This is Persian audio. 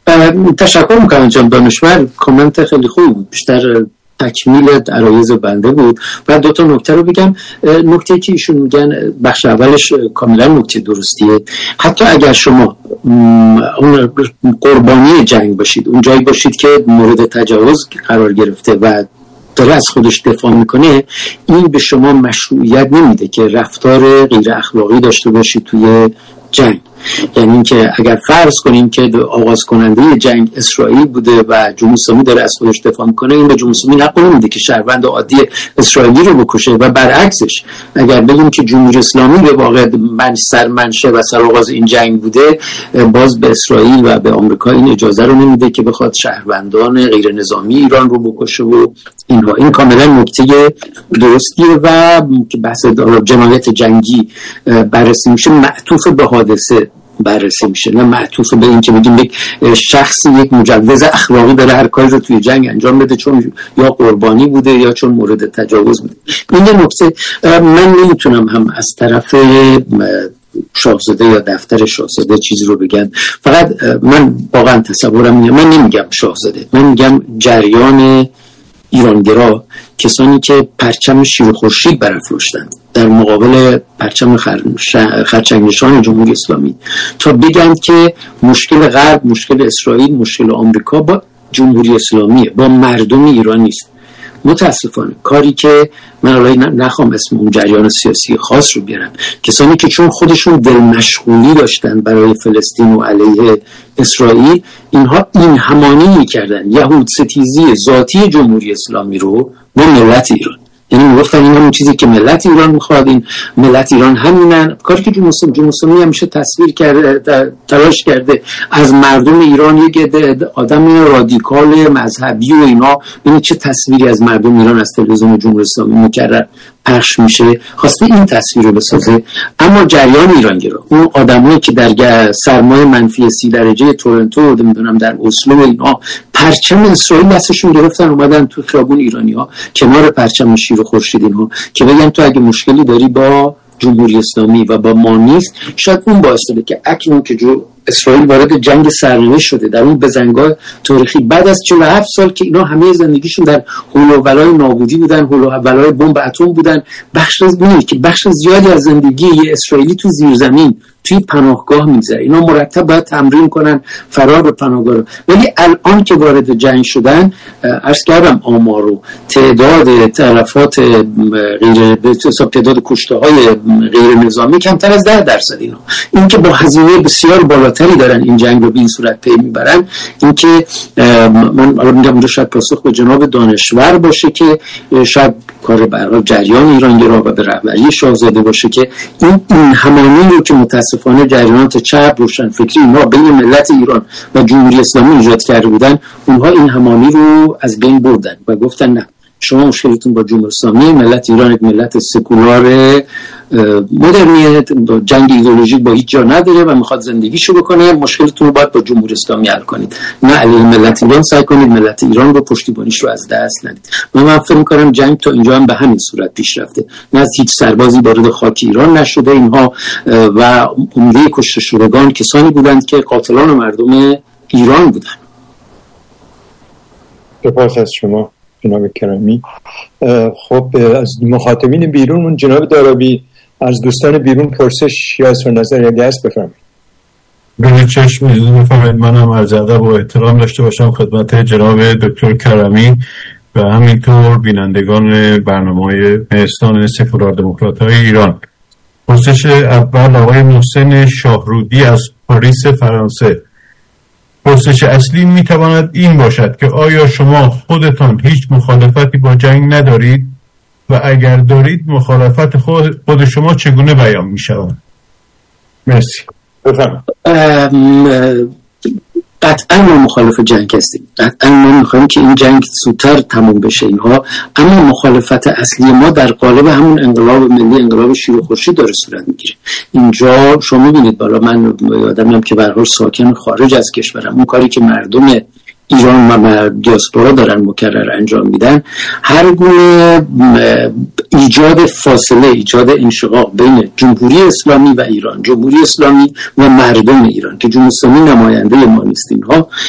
تشکر میکنم جناب دانشور، کامنت خیلی خوب، بیشتر تکمیل عرایض بنده بود. و دو تا نکته رو بگم. نکته که ایشون میگن بخش اولش کاملا نکته درستیه. حتی اگر شما اون قربانی جنگ باشید، اون جایی باشید که مورد تجاوز قرار گرفته و داره از خودش دفاع میکنه، این به شما مشروعیت نمیده که رفتار غیر اخلاقی داشته باشید توی جنگ. یعنی اینکه اگر فرض کنیم که آغاز کننده جنگ اسرائیل بوده و جمهوری اسلامی داره از خودش دفاع میکنه، این به جمهوری اسلامی حق نمیده که شهروند عادی اسرائیلی رو بکشه. و برعکسش اگر بگیم که جمهوری اسلامی به واقع سرمنشه و سرآغاز این جنگ بوده، باز به اسرائیل و به آمریکا این اجازه رو نمیده که بخواد شهروندان غیر نظامی ایران رو بکشه و اینها. این کاملا نکته درستیه و که بحث جنایت جنگی بررسی میشه معطوف به حادثه بررسی میشه، نه معطوف به این که بگیم یک شخصی یک مجوز اخلاقی داره هر کاری رو توی جنگ انجام بده چون یا قربانی بوده یا چون مورد تجاوز بوده. این یه نکته. من نمیتونم هم از طرف شاهزاده یا دفتر شاهزاده چیزی رو بگم، فقط من واقعا تصورم میگم، من نمیگم شاهزاده، من میگم جریان ایرانگرا، کسانی که پرچم شیر و خورشید برافراشتند در مقابل پرچم خرچنگنشان جمهوری اسلامی، تا بگن که مشکل غرب، مشکل اسرائیل، مشکل آمریکا با جمهوری اسلامیه، با مردم ایران نیست. متاسفانه کاری که من الان نخوام اسم اون جریان سیاسی خاص رو بیارم، کسانی که چون خودشون دل مشغولی داشتن برای فلسطین و علیه اسرائیل، اینها این همانی میکردن یهود ستیزی ذاتی جمهوری اسلامی رو با ملت ایران. یعنی میگفتن این همون چیزی که ملت ایران میخواد، این ملت ایران همینن. کاری که جمهوری اسلامی همیشه تصویر کرده، تلاش کرده از مردم ایران یک آدم رادیکال مذهبی و اینا، این چه تصویری از مردم ایران از تلویزیون جمهوری اسلامی مکرر پخش میشه، خواسته این تصویر رو بسازه. اما جریان ایرانگرا، اون آدمایی که در سرمای منفی 30 درجه تورنتو، نمیدونم در اسلو، اینا پرچم اسرائیل دستشون گرفتن اومدن تو خیابون ایرانی‌ها کنار پرچم شیر و خورشید اینها که بگن تو اگه مشکلی داری با جمهوری اسلامی و با ما نیست، شاید اون باعث بشه که اکنون که اسرائیل وارد جنگ سرنوشت شده در اون بزنگاه تاریخی، بعد از 47 سال که اینا همه زندگیشون در حول و ولای نابودی بودن، حول و ولای بمب اتم بودن، بخش زیادی از زندگی اسرائیلی تو زیرزمین توی پناهگاه میگذره. اینا مرتب باید تمرین کنن فرار به پناهگاه رو. ولی الان که وارد جنگ شدن، عرض کردم آمار و تعداد تلفات غیر به حساب تعداد کشته های غیر نظامی کمتر از 10%. این که با هزینه بسیار بالاتری دارن این جنگ رو به این صورت پی میبرن. این که من الان میگم اونجا شاید پاسخ به جناب دانشور باشه که شاید کار برای جریان ایرانگرا و به رهبری شاهزاده باشه که این همانی رو که متاسفانه جریانات چپ روشنفکری ما بین ملت ایران و جمهوری اسلامی ایجاد کرده بودن، اونها این همانی رو از بین بردن و گفتن نه، شما مشکلتون با جمهوری اسلامی، ملت ایران یک ملت سکولار مدرنیه، جنگ ایدئولوژیک با هیچ جا نداره و میخواد زندگیشو بکنه، مشکلتون رو باید با جمهوری اسلامی حل کنید، نه علیه ملت ایران سعی کنید ملت ایران رو پشتیبانیش رو از دست ندید. من فکر می‌کنم جنگ تا اینجا هم به همین صورت پیش رفته، نه از هیچ سربازی وارد خاک ایران نشده. اینها و عمده کشته شدگان کسانی بودند که قاتلان مردم ایران بودند. سپاس از شما جناب کرامی. خب از مخاطبین بیرون، جناب دارابی از دوستان بیرون پرسش یا اظهار نظر یا گست بفرمایید. به چشم بفرمایید. منم عرض ادب و احترام داشته باشم خدمت جناب دکتر کرمی و همینطور بینندگان برنامه‌های مهستان سکولار دموکرات‌های ایران. پرسش اول آقای محسن شاهرودی از پاریس فرانسه. پرسش اصلی میتواند این باشد که آیا شما خودتان هیچ مخالفتی با جنگ ندارید و اگر دارید مخالفت خود شما چگونه بیان میشود؟ مرسی. قطعا ما مخالف جنگ هستیم، قطعا ما میخوایم که این جنگ زودتر تموم بشه اینها، اما مخالفت اصلی ما در قالب همون انقلاب ملی، انقلاب شیر و خورشید داره صورت میگیره. اینجا شما میبینید، بالا من آدمیم که به هر حال ساکن خارج از کشورم، اون کاری که مردم ایران و دیاسپورا دارن مکرر انجام میدن، هر گونه ایجاد فاصله، ایجاد انشقاق بین جمهوری اسلامی و ایران، جمهوری اسلامی و مردم ایران که جمهوری اسلامی نماینده ما نیست، اینها